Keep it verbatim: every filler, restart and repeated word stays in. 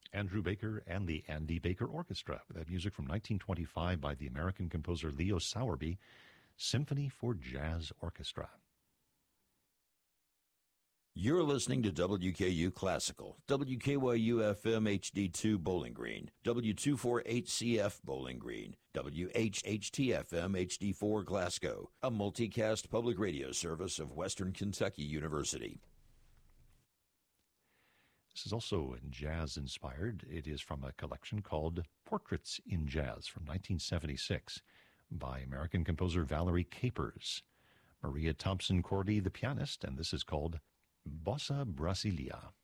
Andrew Baker and the Andy Baker Orchestra, with that music from nineteen twenty-five by the American composer Leo Sowerby, Symphony for Jazz Orchestra. You're listening to W K U Classical, W K Y U F M H D two Bowling Green, W two forty-eight C F Bowling Green, W H H T F M H D four Glasgow, a multicast public radio service of Western Kentucky University. This is also jazz-inspired. It is from a collection called Portraits in Jazz from nineteen seventy-six by American composer Valerie Capers. Maria Thompson Cordy, the pianist, and this is called Bossa Brasilia.